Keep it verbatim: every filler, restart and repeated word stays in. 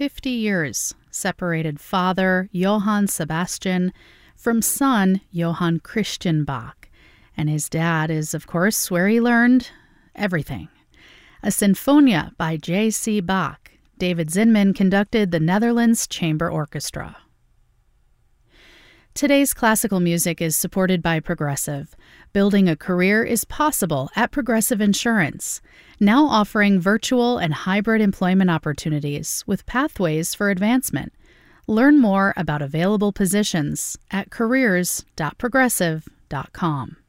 fifty years separated father Johann Sebastian from son Johann Christian Bach, and his dad is, of course, where he learned everything. A Sinfonia by J C Bach. David Zinman conducted the Netherlands Chamber Orchestra. Today's classical music is supported by Progressive. Building a career is possible at Progressive Insurance, now offering virtual and hybrid employment opportunities with pathways for advancement. Learn more about available positions at careers dot progressive dot com.